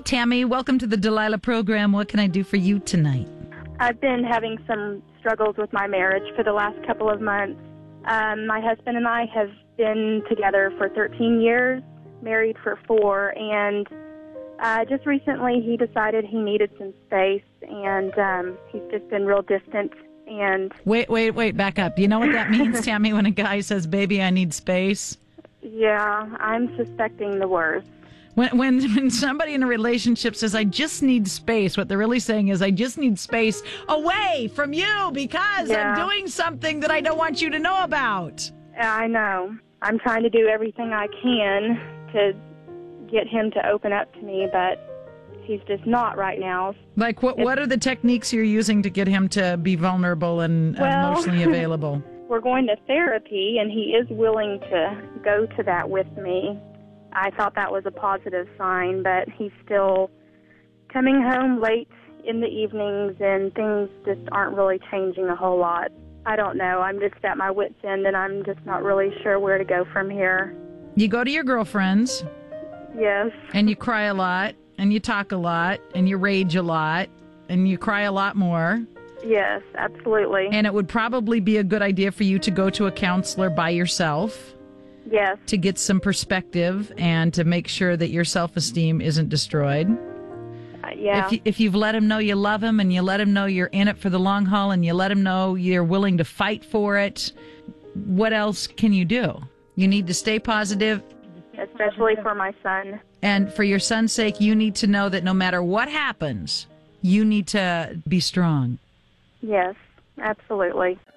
Tammy. Welcome to the Delilah program. What can I do for you tonight? I've been having some struggles with my marriage for the last couple of months. My husband and I have been together for 13 years, married for 4, and just recently he decided he needed some space, and he's just been real distant. And Wait, back up. Do you know what that means, Tammy, when a guy says, baby, I need space? Yeah, I'm suspecting the worst. When somebody in a relationship says, I just need space, what they're really saying is, I just need space away from you because I'm doing something that I don't want you to know about. I know. I'm trying to do everything I can to get him to open up to me, but he's just not right now. Like, what are the techniques you're using to get him to be vulnerable and emotionally available? We're going to therapy, and he is willing to go to that with me. I thought that was a positive sign, but he's still coming home late in the evenings, and things just aren't really changing a whole lot. I don't know. I'm just at my wit's end, and I'm just not really sure where to go from here. You go to your girlfriends. Yes. And you cry a lot, and you talk a lot, and you rage a lot, and you cry a lot more. Yes, absolutely. And it would probably be a good idea for you to go to a counselor by yourself. Yes. To get some perspective and to make sure that your self-esteem isn't destroyed. Yeah. If you've let him know you love him and you let him know you're in it for the long haul and you let him know you're willing to fight for it, what else can you do? You need to stay positive. Especially for my son. And for your son's sake, you need to know that no matter what happens, you need to be strong. Yes, absolutely.